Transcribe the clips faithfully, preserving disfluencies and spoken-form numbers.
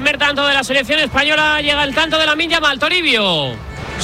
primer tanto de la selección española, llega el tanto de Lamine Yamal. Toribio.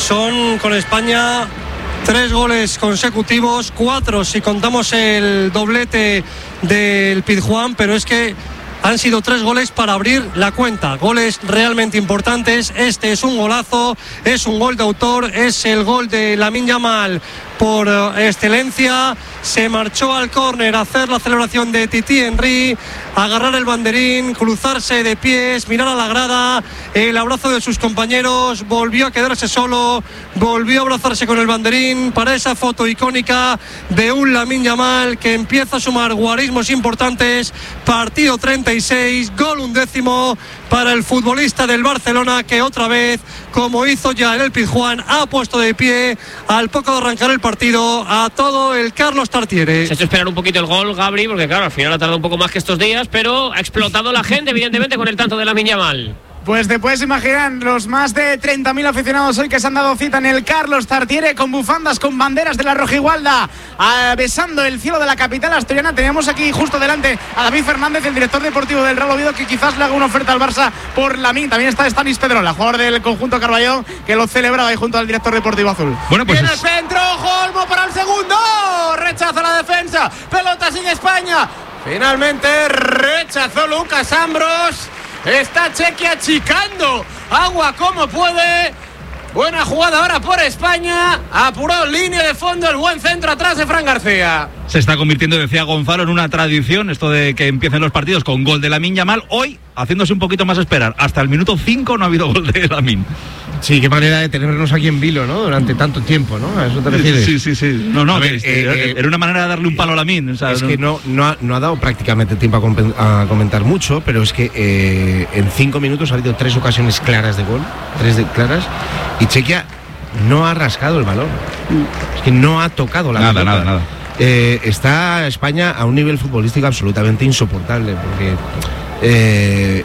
Son con España tres goles consecutivos, cuatro si contamos el doblete del Pizjuán, pero es que han sido tres goles para abrir la cuenta, goles realmente importantes. Este es un golazo, es un gol de autor, es el gol de Lamine Yamal por excelencia. Se marchó al córner a hacer la celebración de Titi Henry, agarrar el banderín, cruzarse de pies, mirar a la grada, el abrazo de sus compañeros, volvió a quedarse solo, volvió a abrazarse con el banderín para esa foto icónica de un Lamine Yamal que empieza a sumar guarismos importantes. Partido treinta y seis, gol undécimo para el futbolista del Barcelona, que otra vez, como hizo ya en el Pizjuán, ha puesto de pie al poco de arrancar el partido a todo el Carlos Tartiere. Se ha hecho esperar un poquito el gol, Gabri, porque claro, al final ha tardado un poco más que estos días, pero ha explotado la gente, evidentemente, con el tanto de Lamine Yamal. Pues te puedes imaginar los más de treinta mil aficionados hoy que se han dado cita en el Carlos Tartiere, con bufandas, con banderas de la Rojigualda, eh, besando el cielo de la capital asturiana. Teníamos aquí justo delante a David Fernández, el director deportivo del Real Oviedo, que quizás le haga una oferta al Barça por Lamine. También está Stanis Pedrola, jugador del conjunto Carballón, que lo celebraba ahí junto al director deportivo azul. Bueno, pues viene es... el centro, Olmo para el segundo, rechaza la defensa, pelota sigue España, finalmente rechazó Lucas Ambros. Está Chequia achicando agua como puede. Buena jugada ahora por España. Apuró línea de fondo, el buen centro atrás de Fran García. Se está convirtiendo, decía Gonzalo, en una tradición esto de que empiecen los partidos con gol de Lamine Yamal. Hoy, haciéndose un poquito más esperar, hasta el minuto cinco no ha habido gol de Lamine. Sí, qué manera de tenernos aquí en vilo, ¿no? Durante tanto tiempo, ¿no? ¿A eso te refieres? Sí, sí, sí. No, no, ver, que, eh, era una manera de darle un palo a Lamine. O sea, es no... que no, no, ha, no ha dado prácticamente tiempo a, compen- a comentar mucho, pero es que eh, en cinco minutos ha habido tres ocasiones claras de gol, tres de, claras, y Chequia no ha rascado el balón. Es que no ha tocado la nada, pelota. Nada, nada, eh, Está España a un nivel futbolístico absolutamente insoportable, porque... Eh,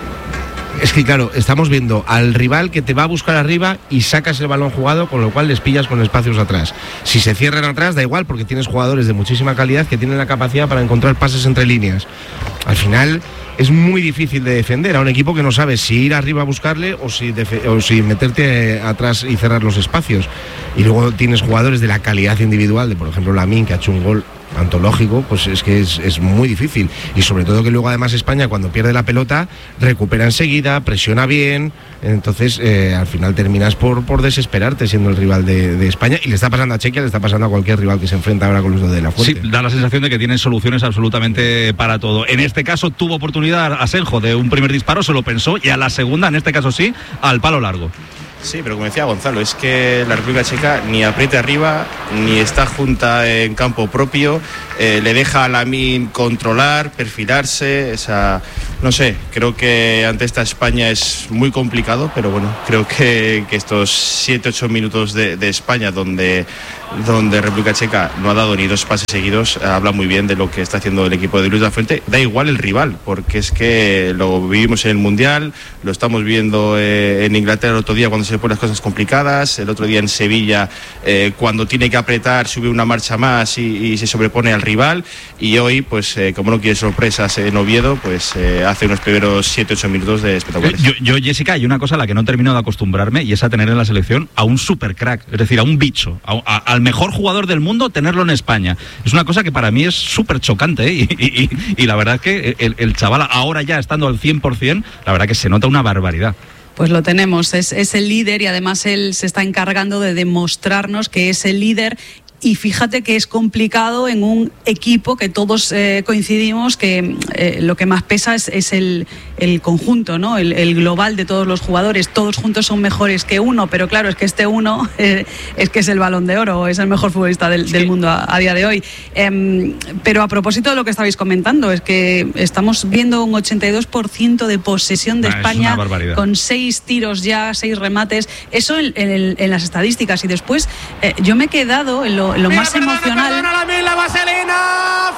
Es que claro, estamos viendo al rival que te va a buscar arriba y sacas el balón jugado, con lo cual les pillas con espacios atrás. Si se cierran atrás, da igual, porque tienes jugadores de muchísima calidad que tienen la capacidad para encontrar pases entre líneas. Al final es muy difícil de defender a un equipo que no sabe si ir arriba a buscarle o si, defe- o si meterte atrás y cerrar los espacios. Y luego tienes jugadores de la calidad individual, de por ejemplo Lamine, que ha hecho un gol antológico, pues es que es, es muy difícil. Y sobre todo que luego además España, cuando pierde la pelota, recupera enseguida, presiona bien. Entonces eh, al final terminas por, por desesperarte siendo el rival de, de España. Y le está pasando a Chequia, le está pasando a cualquier rival que se enfrenta ahora con los de la Fuente. Sí, da la sensación de que tienen soluciones absolutamente para todo. En este caso tuvo oportunidad Asenjo de un primer disparo, se lo pensó, y a la segunda, en este caso sí, al palo largo. Sí, pero como decía Gonzalo, es que la República Checa ni aprieta arriba, ni está junta en campo propio, eh, le deja a Lamine controlar, perfilarse, o sea, no sé, creo que ante esta España es muy complicado, pero bueno, creo que, que estos siete ocho minutos de, de España donde, donde República Checa no ha dado ni dos pases seguidos, habla muy bien de lo que está haciendo el equipo de Luis de la Fuente. Da igual el rival, porque es que lo vivimos en el Mundial, lo estamos viendo eh, en Inglaterra el otro día cuando se ponen las cosas complicadas, el otro día en Sevilla eh, cuando tiene que apretar, sube una marcha más y, y se sobrepone al rival, y hoy pues eh, como no quiere sorpresas en Oviedo, pues eh, hace unos primeros siete ocho minutos de espectaculares. Yo, yo, Jessica, hay una cosa a la que no termino de acostumbrarme, y es a tener en la selección a un super crack, es decir, a un bicho, a, a, al mejor jugador del mundo, tenerlo en España. Es una cosa que para mí es súper chocante, ¿eh? y, y, y, y la verdad es que el, el chaval ahora ya estando al cien por ciento, la verdad que se nota una barbaridad. Pues lo tenemos, es, es el líder, y además él se está encargando de demostrarnos que es el líder. Y fíjate que es complicado en un equipo que todos eh, coincidimos que eh, lo que más pesa es, es el, el conjunto, ¿no? El, el global de todos los jugadores. Todos juntos son mejores que uno, pero claro, es que este uno eh, es que es el Balón de Oro, es el mejor futbolista del, del mundo a, a día de hoy. Eh, pero a propósito de lo que estabais comentando, es que estamos viendo un ochenta y dos por ciento de posesión de nah, España, con seis tiros ya, seis remates. Eso en, en, en las estadísticas. Y después eh, yo me he quedado en lo Lo Mira, más perdona, emocional. Perdona, la, la vaselina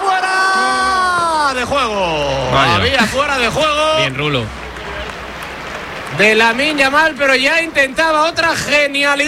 fuera de juego. Vaya. Había fuera de juego. Bien, Rulo. De Lamine Yamal, pero ya intentaba otra genialidad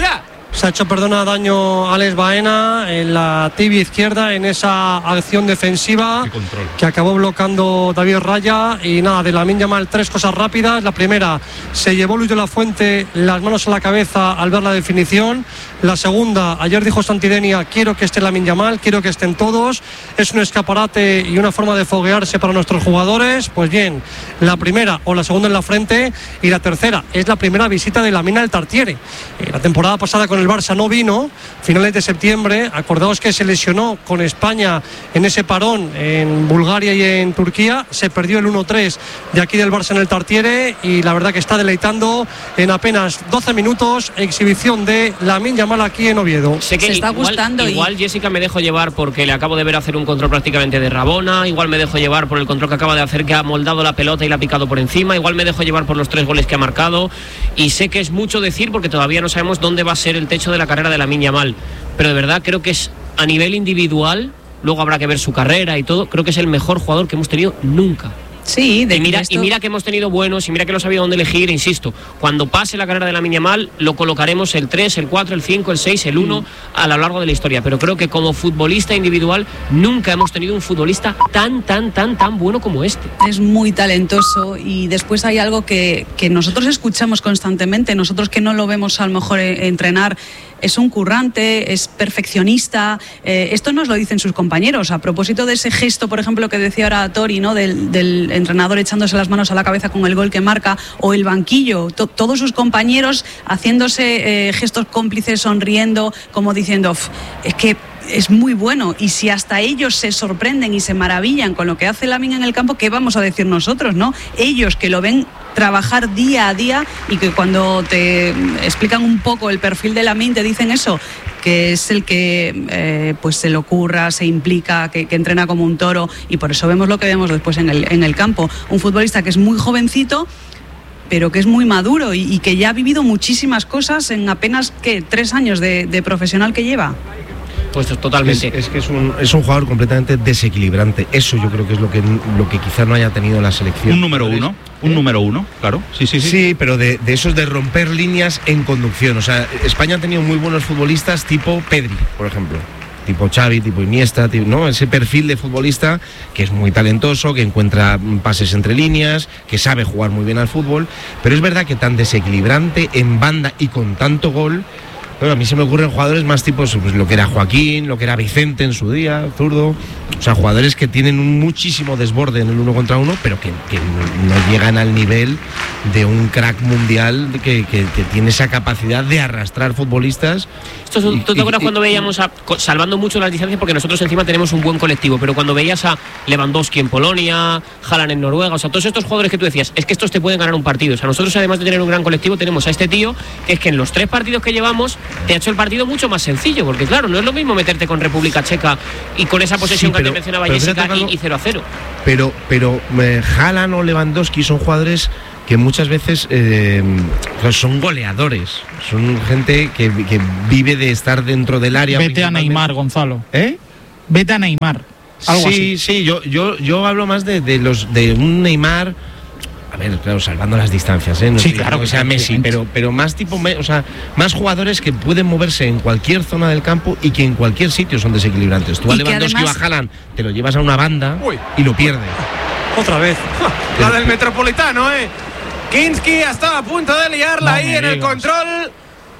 Se ha hecho, perdona, daño a Alex Baena en la tibia izquierda en esa acción defensiva que acabó bloqueando David Raya. Y nada, de Lamine Yamal, tres cosas rápidas. La primera, se llevó Luis de la Fuente las manos a la cabeza al ver la definición. La segunda, ayer dijo Santidenia, quiero que esté Lamine Yamal, quiero que estén todos. Es un escaparate y una forma de foguearse para nuestros jugadores. Pues bien, la primera o la segunda en la frente. Y la tercera, es la primera visita de Lamine al Tartiere. Eh, la temporada pasada con el Barça no vino, finales de septiembre. Acordaos que se lesionó con España en ese parón en Bulgaria y en Turquía. Se perdió el uno tres de aquí del Barça en el Tartiere y la verdad que está deleitando en apenas doce minutos. Exhibición de Lamine Yamal aquí en Oviedo. Sé que se está igual, gustando. Igual, y... Jessica, me dejo llevar porque le acabo de ver hacer un control prácticamente de Rabona. Igual me dejo llevar por el control que acaba de hacer, que ha moldado la pelota y la ha picado por encima. Igual me dejo llevar por los tres goles que ha marcado. Y sé que es mucho decir porque todavía no sabemos dónde va a ser el techo de la carrera de Lamine Yamal, pero de verdad creo que es a nivel individual, luego habrá que ver su carrera y todo, creo que es el mejor jugador que hemos tenido nunca. Sí, de y mira, esto... y mira que hemos tenido buenos, y mira que no sabía dónde elegir, insisto, cuando pase la carrera de Lamine Yamal lo colocaremos el tres, el cuatro, el cinco, el seis, el uno a lo largo de la historia, pero creo que como futbolista individual nunca hemos tenido un futbolista tan, tan, tan, tan bueno como este. Es muy talentoso y después hay algo que, que nosotros escuchamos constantemente, nosotros que no lo vemos a lo mejor eh, entrenar. Es un currante, es perfeccionista. Eh, esto nos lo dicen sus compañeros. A propósito de ese gesto, por ejemplo, que decía ahora Tori, ¿no? Del, del entrenador echándose las manos a la cabeza con el gol que marca, o el banquillo, to, todos sus compañeros haciéndose eh, gestos cómplices, sonriendo, como diciendo, es que es muy bueno. Y si hasta ellos se sorprenden y se maravillan con lo que hace Lamine en el campo, ¿qué vamos a decir nosotros, no? Ellos que lo ven trabajar día a día y que cuando te explican un poco el perfil de Lamine te dicen eso, que es el que eh, pues se le ocurra, se implica, que, que entrena como un toro, y por eso vemos lo que vemos después en el, en el campo. Un futbolista que es muy jovencito, pero que es muy maduro y, y que ya ha vivido muchísimas cosas en apenas, ¿qué?, tres años de, de profesional que lleva. Pues totalmente. Es, es que es un, es un jugador completamente desequilibrante. Eso yo creo que es lo que, lo que quizás no haya tenido la selección. Un número uno, un ¿Eh? número uno, claro. Sí, sí, sí. Sí, pero de, de esos de romper líneas en conducción. O sea, España ha tenido muy buenos futbolistas tipo Pedri, por ejemplo. Tipo Xavi, tipo Iniesta, tipo, ¿no? Ese perfil de futbolista que es muy talentoso, que encuentra pases entre líneas, que sabe jugar muy bien al fútbol. Pero es verdad que tan desequilibrante en banda y con tanto gol. Bueno, a mí se me ocurren jugadores más tipos, pues, lo que era Joaquín, lo que era Vicente en su día, zurdo. O sea, jugadores que tienen un muchísimo desborde en el uno contra uno, pero que, que no, no llegan al nivel de un crack mundial que, que, que tiene esa capacidad de arrastrar futbolistas. Esto, ¿Tú te y, acuerdas y, cuando veíamos, a, salvando mucho las distancias, porque nosotros encima tenemos un buen colectivo, pero cuando veías a Lewandowski en Polonia, Haaland en Noruega, o sea, todos estos jugadores que tú decías, es que estos te pueden ganar un partido. O sea, nosotros además de tener un gran colectivo, tenemos a este tío, que es que en los tres partidos que llevamos te ha hecho el partido mucho más sencillo, porque claro, no es lo mismo meterte con República Checa y con esa posesión sí, pero, que te mencionaba Jessica y, y cero a cero. Pero, pero eh, Haaland o Lewandowski son jugadores que muchas veces eh, son goleadores, son gente que, que vive de estar dentro del área. Vete a Neymar, Gonzalo. ¿Eh? Vete a Neymar. Algo sí, así. sí, yo, yo, yo hablo más de, de los de un Neymar. A ver, claro, salvando las distancias, ¿eh? No sí, sé, claro que sea Messi, pero, pero más tipo, o sea, más jugadores que pueden moverse en cualquier zona del campo y que en cualquier sitio son desequilibrantes. Tú a Lewandowski además... o a Haaland te lo llevas a una banda Uy. y lo pierdes. Otra vez. La del Metropolitano, ¿eh? Kinski estaba a punto de liarla no ahí en digas. El control.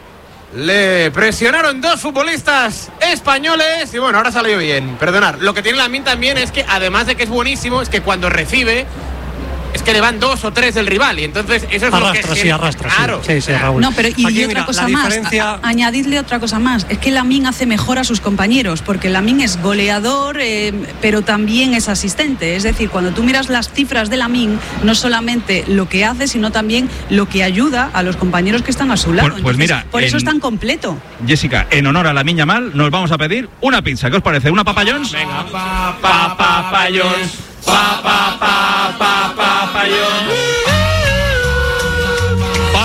Le presionaron dos futbolistas españoles y bueno, ahora salió bien. Perdonar. Lo que tiene Lamine también es que, además de que es buenísimo, es que cuando recibe es que le van dos o tres del rival y entonces eso es arrastra, lo que sí, arrastra, claro. Sí, sí, Raúl. No, pero y, Aquí, y otra mira, cosa más, diferencia... a, a, añadidle otra cosa más, es que Lamine hace mejor a sus compañeros, porque Lamine es goleador, eh, pero también es asistente, es decir, cuando tú miras las cifras de Lamine, no solamente lo que hace, sino también lo que ayuda a los compañeros que están a su lado. Pues, pues entonces, mira, por eso en... es tan completo. Jessica, en honor a Lamine Yamal, nos vamos a pedir una pizza, ¿qué os parece? ¿Una Papa John's? Venga, pa, pa, Papa John's, pa, pa, pa, pa, Papa John's. Madre mía,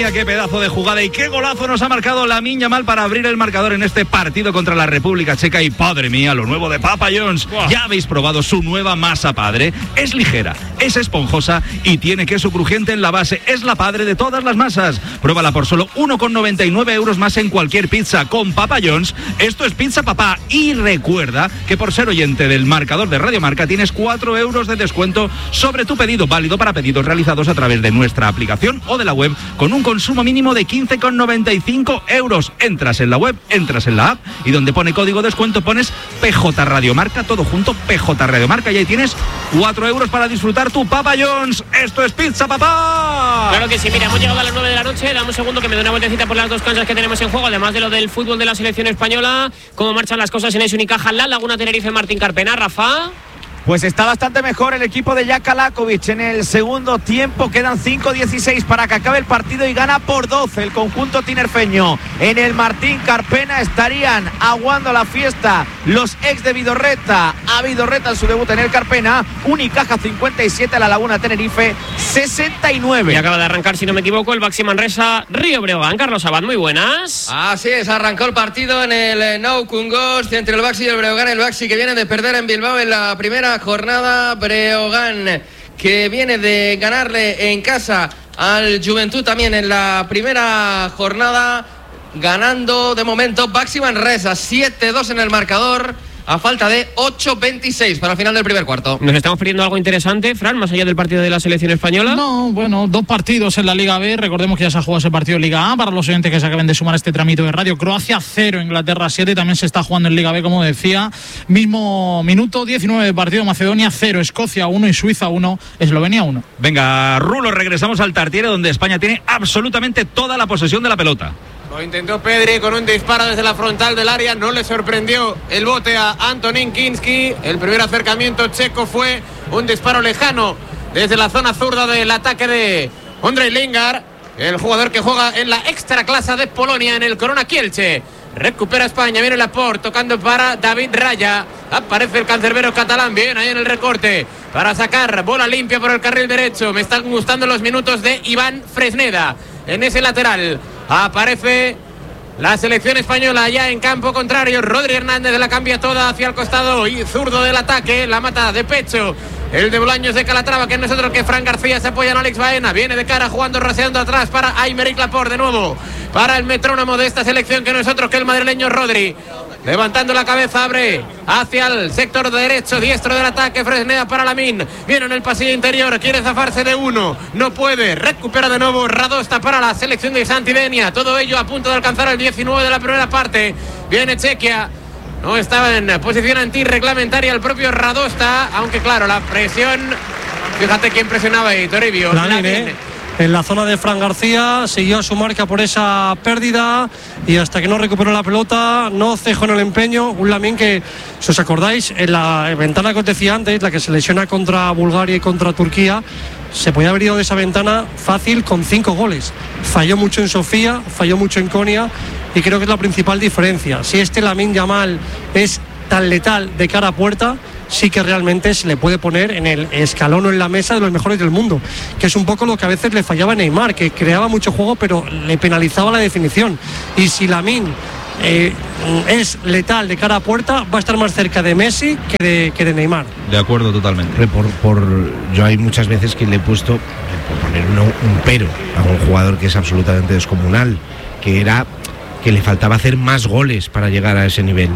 mía, qué pedazo de jugada y qué golazo nos ha marcado Lamine Yamal para abrir el marcador en este partido contra la República Checa. Y padre mía, lo nuevo de Papa John's. Wow. Ya habéis probado su nueva masa padre. Es ligera, es esponjosa y tiene queso crujiente en la base. Es la padre de todas las masas. Pruébala por solo uno con noventa y nueve euros más en cualquier pizza. Con Papa John's, esto es Pizza Papá. Y recuerda que por ser oyente del marcador de Radio Marca tienes cuatro euros de descuento sobre tu pedido, válido para pedidos realizados a través de nuestra aplicación o de la web con un consumo mínimo de quince con noventa y cinco euros. Entras en la web, entras en la app y donde pone código descuento pones P J Radio Marca, todo junto, P J Radio Marca, y ahí tienes cuatro euros para disfrutar tu Papa John's. Esto es Pizza Papá. Claro que sí, mira, hemos llegado a las nueve de la noche. Dame un segundo que me dé una vueltecita por las dos canchas que tenemos en juego, además de lo del fútbol de la selección española. ¿Cómo marchan las cosas en ese Unicaja, La Laguna Tenerife, Martín Carpena, Rafa? Pues está bastante mejor el equipo de Jaka Lakovic en el segundo tiempo. Quedan cinco dieciséis para que acabe el partido y gana por doce el conjunto tinerfeño. En el Martín Carpena estarían aguando la fiesta los ex de Vidorreta. A Vidorreta en su debut en el Carpena. Unicaja cincuenta y siete, La Laguna Tenerife sesenta y nueve. Y acaba de arrancar, si no me equivoco, el Baxi Manresa Río Breogán. Carlos Abad, muy buenas. Así es, arrancó el partido en el Nou Congost entre el Baxi y el Breogán. El Baxi que viene de perder en Bilbao en la primera jornada. Breogán que viene de ganarle en casa al Juventud también en la primera jornada, ganando de momento Baxi Manresa siete dos en el marcador a falta de ocho veintiséis para el final del primer cuarto. ¿Nos estamos perdiendo algo interesante, Fran, más allá del partido de la selección española? No, bueno, dos partidos en la Liga B. Recordemos que ya se ha jugado ese partido en Liga A. Para los oyentes que se acaben de sumar a este tramito de radio, Croacia cero, Inglaterra siete. También se está jugando en Liga B, como decía. Mismo minuto, diecinueve de partido. Macedonia cero, Escocia uno y Suiza uno, Eslovenia uno. Venga, Rulo, regresamos al Tartiere, donde España tiene absolutamente toda la posesión de la pelota. Lo intentó Pedri con un disparo desde la frontal del área, no le sorprendió el bote a Antonín Kinski. El primer acercamiento checo fue un disparo lejano desde la zona zurda del ataque de Ondrej Lingard, el jugador que juega en la extra clase de Polonia en el Corona Kielce. Recupera España, viene Laporte tocando para David Raya. Aparece el cancerbero catalán, bien ahí en el recorte para sacar bola limpia por el carril derecho. Me están gustando los minutos de Iván Fresneda en ese lateral. Aparece la selección española ya en campo contrario. Rodri Hernández la cambia toda hacia el costado y zurdo del ataque, la mata de pecho el de Bolaños de Calatrava, que no es otro que Fran García. Se apoya en Alex Baena, viene de cara jugando, raseando atrás para Aymeric Laporte de nuevo, para el metrónomo de esta selección, que no es otro que el madrileño Rodri. Levantando la cabeza, abre hacia el sector derecho, diestro del ataque, Fresneda para Lamine. Viene en el pasillo interior, quiere zafarse de uno, no puede, recupera de nuevo Radosta para la selección de Santidenia. Todo ello a punto de alcanzar el diecinueve de la primera parte. Viene Chequia, no estaba en posición antirreglamentaria el propio Radosta, aunque claro, la presión, fíjate quién presionaba ahí, Toribio. Lamine, en la zona de Fran García, siguió a su marca por esa pérdida y hasta que no recuperó la pelota no cejó en el empeño. Un Lamine que, si os acordáis, en la ventana que os decía antes, la que se lesiona contra Bulgaria y contra Turquía, se podía haber ido de esa ventana fácil con cinco goles. Falló mucho en Sofía, falló mucho en Konya y creo que es la principal diferencia. Si este Lamine Yamal es tan letal de cara a puerta, sí que realmente se le puede poner en el escalón o en la mesa de los mejores del mundo, que es un poco lo que a veces le fallaba a Neymar, que creaba mucho juego pero le penalizaba la definición. Y si Lamine eh, es letal de cara a puerta, va a estar más cerca de Messi que de, que de Neymar. De acuerdo totalmente. Por, por, yo hay muchas veces que le he puesto, por poner uno, un pero a un jugador que es absolutamente descomunal, que era que le faltaba hacer más goles para llegar a ese nivel.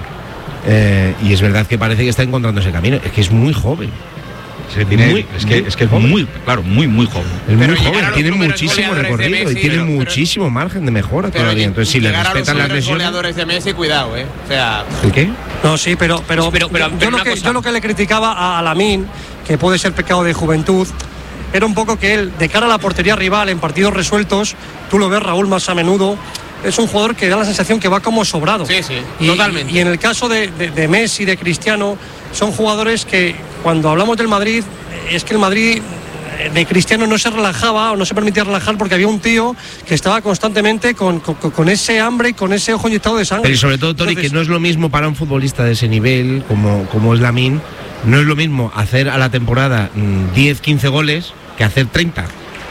Eh, y es verdad que parece que está encontrando ese camino. Es que es muy joven. Se tiene, muy, es que, es, que es muy, claro, muy, muy joven. Es Pero muy joven, tiene muchísimo recorrido Messi, y tiene pero, muchísimo pero, margen de mejora pero todavía. Entonces, si le respetan las lesiones. lesiones. Goleadores de Messi, cuidado, eh. O sea, ¿El qué? No, sí, pero, pero, Sí, pero- pero- yo, pero lo una que, cosa. yo lo que le criticaba a, a Lamine, que puede ser pecado de juventud, era un poco que él, de cara a la portería rival en partidos resueltos, tú lo ves, Raúl, más a menudo, es un jugador que da la sensación que va como sobrado. sí, sí, Y, totalmente. y en el caso de, de, de Messi, de Cristiano, son jugadores que cuando hablamos del Madrid, es que el Madrid de Cristiano no se relajaba o no se permitía relajar porque había un tío que estaba constantemente con, con, con ese hambre y con ese ojo inyectado de sangre. Pero y sobre todo, Tori, Entonces, que no es lo mismo para un futbolista de ese nivel como, como es Lamine, no es lo mismo hacer a la temporada mmm, diez, quince goles que hacer treinta.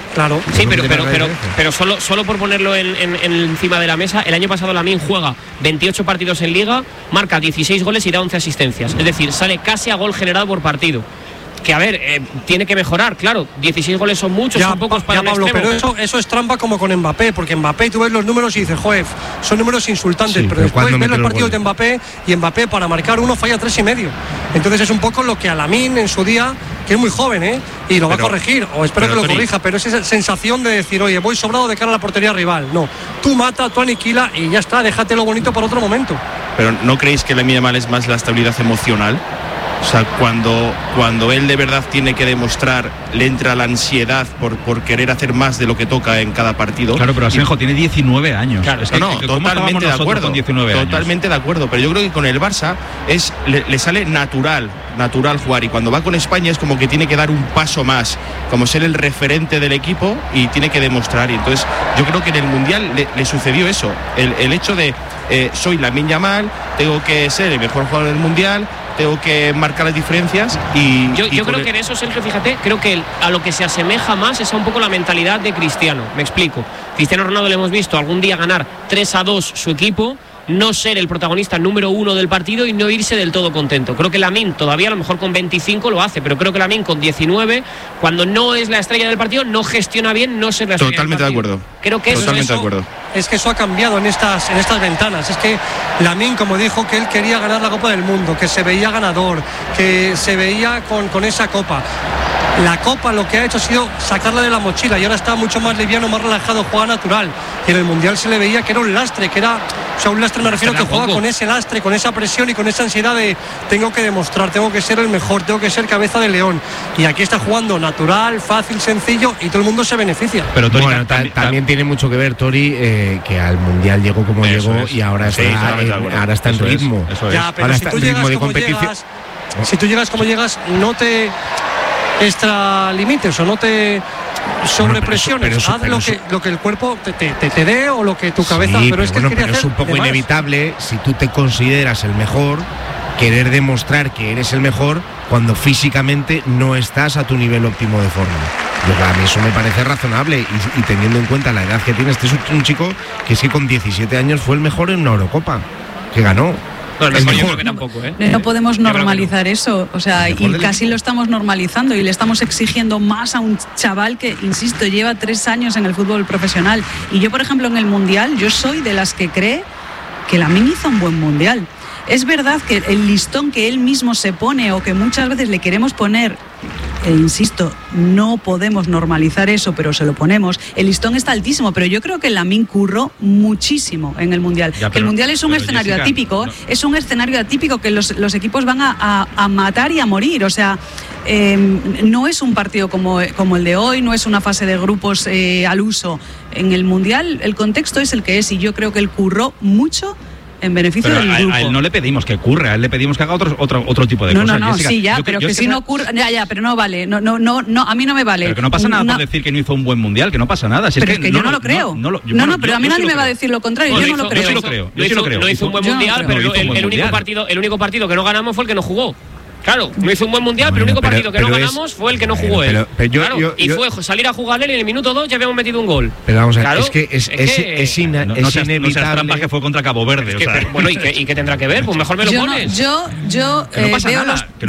Claro. Sí, pero, pero, pero, pero solo, solo por ponerlo en, en, en encima de la mesa, el año pasado Lamine juega veintiocho partidos en Liga, marca dieciséis goles y da once asistencias. Es decir, sale casi a gol generado por partido. Que a ver, eh, tiene que mejorar, claro. dieciséis goles son muchos, ya, son pocos para ya, un Pablo, extremo. pero eso, eso es trampa como con Mbappé, porque Mbappé tú ves los números y dices, joder, son números insultantes, Sí, pero, pero después ¿cuándo ves los mete los partidos de goles? Mbappé y Mbappé para marcar uno falla tres y medio. Entonces es un poco lo que a Lamine en su día, que es muy joven, ¿eh? Y lo Pero- va a corregir, o espero pero, que lo Tony, corrija, pero es esa sensación de decir, oye, voy sobrado de cara a la portería rival. No, tú mata, tú aniquila y ya está, déjatelo bonito para otro momento. Pero ¿no creéis que Lamine Yamal es más la estabilidad emocional? O sea, cuando, cuando él de verdad tiene que demostrar, le entra la ansiedad por, por querer hacer más de lo que toca en cada partido. Claro, pero Asenjo tiene diecinueve años. Claro, es que, no, no, que- ¿cómo estábamos totalmente de nosotros acuerdo. con diecinueve años? Totalmente de acuerdo, pero yo creo que con el Barça es le, le sale natural, natural jugar, y cuando va con España es como que tiene que dar un paso más, como ser el referente del equipo y tiene que demostrar. Y entonces yo creo que en el Mundial le, le sucedió eso, el, el hecho de eh, soy Lamine Yamal, tengo que ser el mejor jugador del Mundial, tengo que marcar las diferencias y Yo, y yo con creo el- que en eso, Sergio, fíjate, creo que el- a lo que se asemeja más es a un poco la mentalidad de Cristiano. Me explico. Cristiano Ronaldo le hemos visto algún día ganar tres a dos su equipo, no ser el protagonista número uno del partido y no irse del todo contento. Creo que Lamine todavía a lo mejor con veinticinco lo hace, pero creo que Lamine con diecinueve, cuando no es la estrella del partido, no gestiona bien no ser la estrella Totalmente del de partido. acuerdo. Creo que eso, Totalmente de eso- acuerdo. Es que eso ha cambiado en estas, en estas ventanas. Es que Lamine, como dijo, que él quería ganar la Copa del Mundo, que se veía ganador, que se veía con, con esa copa. La Copa lo que ha hecho ha sido sacarla de la mochila y ahora está mucho más liviano, más relajado, juega natural. Y en el Mundial se le veía que era un lastre, que era, o sea, un lastre me refiero que juega con ese lastre, con esa presión y con esa ansiedad de tengo que demostrar, tengo que ser el mejor, tengo que ser cabeza de león. Y aquí está jugando natural, fácil, sencillo y todo el mundo se beneficia. Pero Tori, Bueno, ta- tam- también tiene mucho que ver, Tori, eh, que al Mundial llegó como Eso llegó es. y ahora Sí, está, totalmente de en, acuerdo. ahora está en Eso es, ritmo. eso es. Ya, pero Ahora si está tú en llegas ritmo de como competición. llegas, si tú llegas como llegas, no te extralimites o no te sobrepresiones. pero eso- Haz pero lo, eso- que, lo que el cuerpo te, te, te- te dé o lo que tu cabeza. Sí, pero es que bueno, él quería pero es hacer un poco de más. inevitable si tú te consideras el mejor, querer demostrar que eres el mejor cuando físicamente no estás a tu nivel óptimo de forma. Yo, a mí eso me parece razonable y, y teniendo en cuenta la edad que tiene, este es un, un chico que es que con diecisiete años fue el mejor en una Eurocopa, que ganó. No, el El mejor yo mejor. creo que tampoco, ¿eh? No podemos Yo creo que no. normalizar eso, o sea, El y mejor del casi equipo. lo estamos normalizando y le estamos exigiendo más a un chaval que, insisto, lleva tres años en el fútbol profesional. Y yo, por ejemplo, en el Mundial, yo soy de las que cree que Lamine hizo un buen Mundial. Es verdad que el listón que él mismo se pone o que muchas veces le queremos poner, e insisto, no podemos normalizar eso, pero se lo ponemos. El listón está altísimo, pero yo creo que Lamine curró muchísimo en el Mundial. Ya, que el pero- Mundial es un pero, escenario Jessica, atípico, no. es un escenario atípico que los, los equipos van a, a- a matar y a morir. O sea, eh, no es un partido como, como el de hoy, no es una fase de grupos eh, al uso. En el Mundial el contexto es el que es y yo creo que él curró mucho en beneficio Pero del a, grupo. a él no le pedimos que curre, a él le pedimos que haga otro, otro, otro tipo de no, cosas. no, no, Jessica. sí, ya, Yo- pero yo que es si me- no ocurre, ya, ya, pero no vale, no, no, no, no, a mí no me vale. Pero que no pasa nada Una- por decir que no hizo un buen mundial, que no pasa nada. Si pero es es que yo no lo creo. No, lo- yo- No, bueno, no, pero yo- a mí yo sí nadie lo me va a creo. decir lo contrario, No, yo lo no lo hizo- creo. Yo sí lo creo. Yo No sí lo hizo- creo. no hizo un buen Yo no lo mundial, creo. pero No hizo un el, buen el único mundial. partido, el único partido que no ganamos fue el que no jugó. Claro, no hizo un buen mundial, pero el Bueno, único partido pero- que no pero es- ganamos fue el que no bueno, jugó él. pero- pero yo- Claro, yo- y yo- fue salir a jugar él y en el minuto dos ya habíamos metido un gol. Pero vamos a ver, Claro, es que es, es, que- es ina- No, es no seas, no seas inevitable. trampa que fue contra Cabo Verde. Es o que, sea. pero, bueno, ¿y qué, ¿y qué tendrá que ver? Pues mejor me lo Yo, no- pones. yo, yo Que no eh, pasa veo nada, los, que no